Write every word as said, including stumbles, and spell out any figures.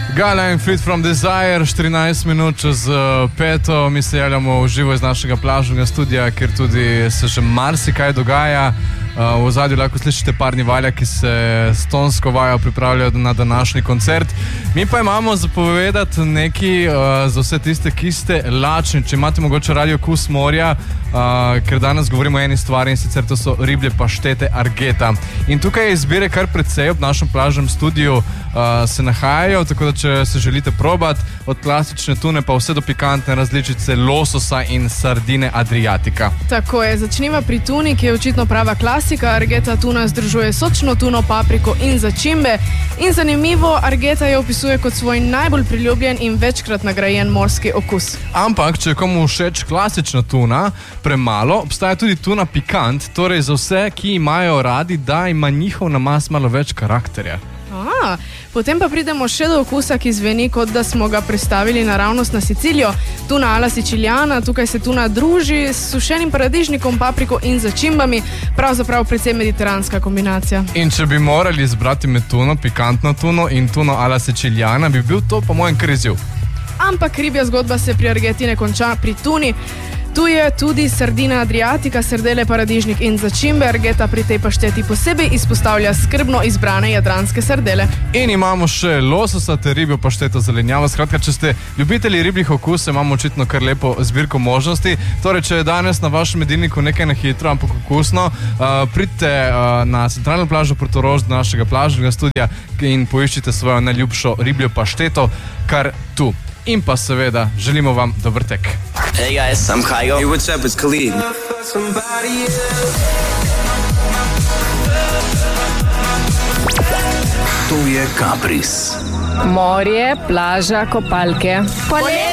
Gala in Fleet from Desire, štirinajst minut čez uh, peto, mi se javljamo v živo iz našega plažnega studia, kjer tudi se že marsikaj dogaja. Uh, v zadnjem lahko slišite parni valja, ki se s tonsko vajo pripravljajo na današnji koncert. Mi pa imamo zapovedati nekaj uh, za vse tiste, ki ste lačni. Če imate mogoče radio Kus morja, uh, ker danes govorimo o eni stvari in sicer to so riblje paštete Argeta. In tukaj je izbire kar precej ob našem plažnem studiu uh, se nahajajo, tako da če se želite probati, od klasične tune pa vse do pikantne različice lososa in sardine Adriatika. Tako je, začniva pri tuni, ki je očitno prava klasika. Argeta tuna združuje sočno tuno, papriko in začimbe. In zanimivo, Argeta jo opisuje kot svoj najbolj priljubljen in večkrat nagrajen morski okus. Ampak, če je komu všeč klasična tuna premalo, obstaja tudi tuna pikant, torej za vse, ki imajo radi, da ima njihov namaz malo več karakterja. A, potem pa pridemo še do okusa, ki zveni, kot da smo ga prestavili naravnost na Sicilijo. Tuna alla siciliana, tukaj se tuna druži s sušenim paradižnikom, papriko in začimbami, pravzaprav precej mediteranska kombinacija. In če bi morali izbrati med tuno, pikantno tuno in tuno alla siciliana, bi bil to po mojem kar izziv. Ampak ribja zgodba se pri Argeti ne konča pri tuni. Tu je tudi sardina Adriatika, sardele, paradižnik in začimbe. Argeta pri tej pašteti posebej izpostavlja skrbno izbrane jadranske sardele. In imamo še lososa ter ribjo pašteto zelenjavo. Skratka, če ste ljubitelji ribjih okusov, imamo očitno kar lepo zbirko možnosti. Torej, če je danes na vašem jedilniku nekaj na hitro, ampak okusno, uh, pridite uh, na centralno plažo Portorož do našega plažnega studia in poiščite svojo najljubšo ribjo pašteto kar tu. In pa seveda želimo vam dober tek. Hey guys, I'm Kygo. Hey, what's up? It's Khalid. To je Kapris. Morje, plaža, kopalke.